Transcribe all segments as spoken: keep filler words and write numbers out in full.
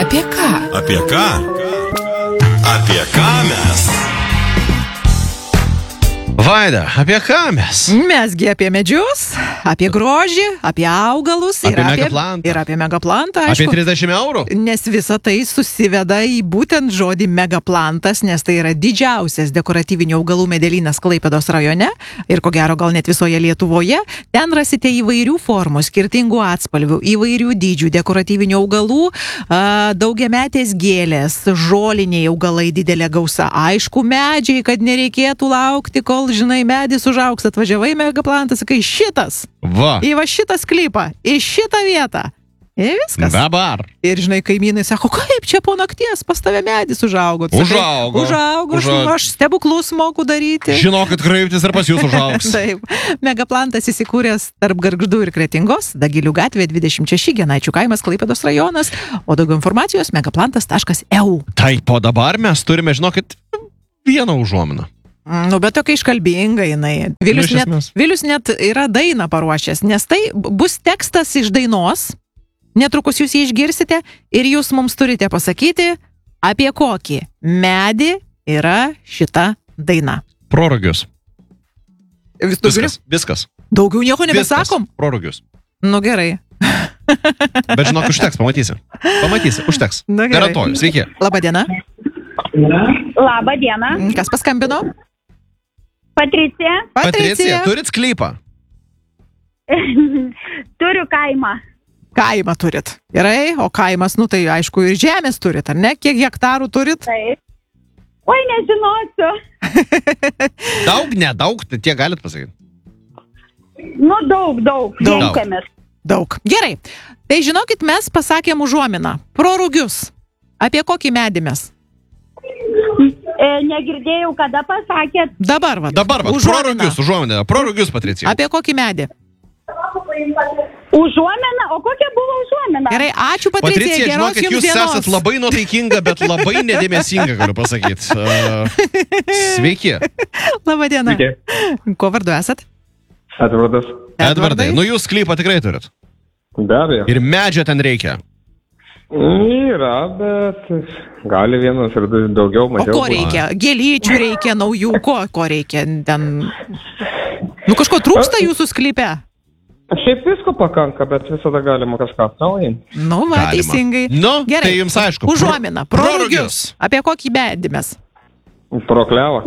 Apie ką? Apie ką? Apie ką mes? Vaida, apie ką mes? Mesgi apie medžius, apie grožį, apie augalus ir Apie apie, megaplantą. ir apie megaplantą, aišku. Apie trisdešimt eurų? Nes visa tai susiveda į būtent žodį megaplantas, nes tai yra didžiausias dekoratyvinių augalų medelynas Klaipėdos rajone ir ko gero gal net visoje Lietuvoje. Ten rasite įvairių formų, skirtingų atspalvių, įvairių dydžių dekoratyvinių augalų, a, daugiametės gėlės, žoliniai augalai didelė gausa, aišku, medžiai, kad nereikėtų laukti, kol, žinai, medis užaugs, atvažiavai megaplantą, sakai, šitas, Va. į va šitą sklypą, į šitą vietą. Ir viskas. Dabar. Ir, žinai, kaimynai sako, kaip čia po nakties pas tave medis užaugo. Sakai, Užaugo. Užaugo, aš, Užaugo. aš stebuklus moku daryti. Žinokit, kreiptis ir pas jūs užaugs. Taip. Megaplantas įsikūręs tarp Gargždų ir Kretingos, Dagilių gatvė dvidešimt šeši, Genaičių kaimas, Klaipėdos rajonas, o daugiau informacijos megaplantas taškas e u. Taip, o dabar mes turime, žinokit, vieną užuominą. Nu, bet tokia iškalbinga jinai. Vilius, Nu, iš net, esmės. Vilius net yra dainą paruošęs, nes tai bus tekstas iš dainos, netrukus jūs jį išgirsite ir jūs mums turite pasakyti, apie kokį medį yra šita daina. Prorugius. Vis Viskas, viskas. Daugiau nieko Viskas. nebesakom? Prorugius. Nu gerai. Bet žinok, užteks, pamatysi. Pamatysi, užteks. Na, gerai. Garantuoju, sveiki. Labadiena. Labą dieną. Kas paskambino? Patricija. Patricija, turit sklypą? Turiu kaimą. Kaimą turit. Gerai, o kaimas, nu tai aišku, ir žemės turit, ar ne? Kiek hektarų turit? Taip. Oi, nežinosiu. Daug, nedaug, tai tiek galit pasakyti. Nu, daug, daug. Daug. Renkamės. Daug. Gerai. Tai žinokit, mes pasakėm užuominą. Prorugius. Apie kokį medį mes? E, negirdėjau, kada pasakėt. Dabar, va. Dabar, va, prorugius, užuomenė. Prorugius, Patricija. Apie kokį medį? Užuomena? O kokia buvo užuomena? Gerai, ačiū Patricija, Patricija, geros žinokit, jums jūs dienos. esat labai nuotaikinga, bet labai nedėmesinga, galiu pasakyti. Uh, sveiki. Labadiena. Sveiki. Kuo vardu esat? Edvardas. Edvardai, nu jūs sklypą tikrai turit. Be abejo. Ir medžio ten reikia. Yra, bet gali vienas ir du- daugiau, O mažiau. ko reikia? Gėlyčių reikia, naujų, ko, ko reikia? Ten... Nu kažko trūksta jūsų sklype? Šiaip visko pakanka, bet visada galima kažką atnaujinti. Nu, va, Galima. teisingai. Nu, Gerai. tai jums aišku. Užuomina. Pro- Prorugius. Apie kokį medį mes? Proklevą.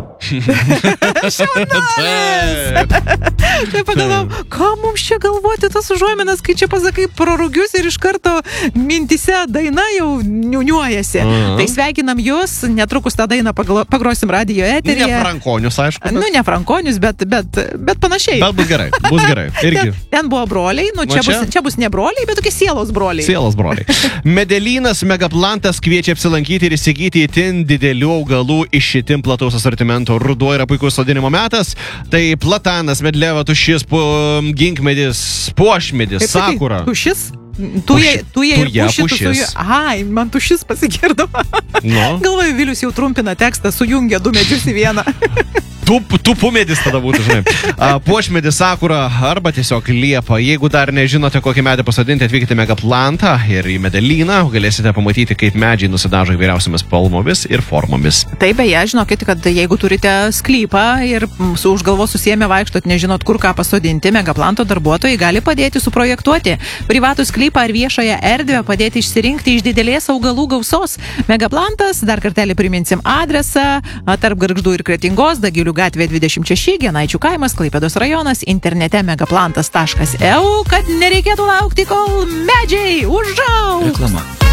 Taip. Tai pagalvom, ką mums čia galvoti tas užuominas, kai čia pasakai prorugius ir iš karto mintise daina jau niuniuojasi. Mhm. Tai sveikinam jūs, netrukus tą dainą paglo- pagrosim radijo Ne eteryje. frankonius, aišku. Nu, ne frankonius, bet, bet, bet panašiai. Bet bus gerai, bus gerai. Irgi. Ten, ten buvo broliai, nu čia, Nu, čia- bus, čia bus ne broliai, bet tokie sielos broliai. Sielos broliai. Medelynas Megaplantas kviečia apsilankyti ir įsigyti itin didelių augalų iš itin plataus asortimento. Ruduo yra puikus sodinimo metas. Tai platanas, medleva, tušis, pu, ginkmedis, puošmedis, Kaip sakai, sakura. Tušis? Tuje, tuje ir tuja, pušis. tu pušis. su- Ai, man tušis pasigirdo. Nu, Galvoju, Vilius jau trumpina tekstą, sujungia du medžius į vieną. tu, tu pumedis tada būtų, žinai. A, Puošmedis, sakura arba tiesiog liepa. Jeigu dar nežinote, kokį medį pasodinti, atvykite Megaplantą ir į medelyną. Galėsite pamatyti, kaip medžiai nusidažo įvairiausiamis spalvomis ir formomis. Taip, beje, žinokit, kad jeigu turite sklypą ir mm, su už galvos susiėmę vaikštot, nežinot, kur ką pasodinti, Megaplanto darbuotojai gali padėti suprojektuoti privatų sklypą ar viešąją erdvę, padėti išsirinkti iš didelės augalų gausos. Megaplantas, dar kartelį priminsim adresą, a, tarp Gargždų ir Kretingos, Dagilių gatvė dvidešimt šeši, Genaičių kaimas, Klaipėdos rajonas, internete megaplantas taškas e u, kad nereikėtų laukti, kol medžiai užaugs. Reklama.